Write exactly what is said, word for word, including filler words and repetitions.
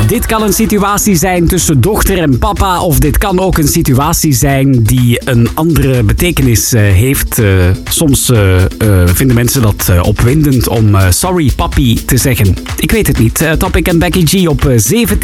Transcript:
Dit kan een situatie zijn tussen dochter en papa, of dit kan ook een situatie zijn die een andere betekenis uh, heeft. Uh, soms uh, uh, vinden mensen dat uh, opwindend om uh, sorry papi te zeggen. Ik weet het niet. Uh, Topic en Becky G op uh, zeventien.